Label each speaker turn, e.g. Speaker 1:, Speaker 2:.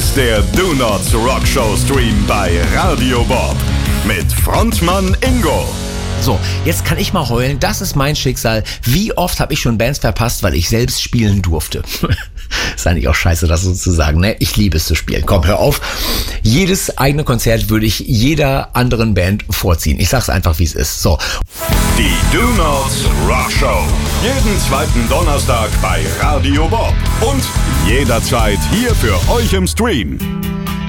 Speaker 1: ist der Do Not Rock Show Stream bei Radio Bob mit Frontmann Ingo.
Speaker 2: So, jetzt kann ich mal heulen. Das ist mein Schicksal. Wie oft habe ich schon Bands verpasst, weil ich selbst spielen durfte? Ist eigentlich auch scheiße, das so zu sagen, ne? Ich liebe es zu spielen. Komm, hör auf. Jedes eigene Konzert würde ich jeder anderen Band vorziehen. Ich sag's einfach, wie es ist. So.
Speaker 1: Die Do Not Rock Show. Jeden zweiten Donnerstag bei Radio Bob. Und jederzeit hier für euch im Stream.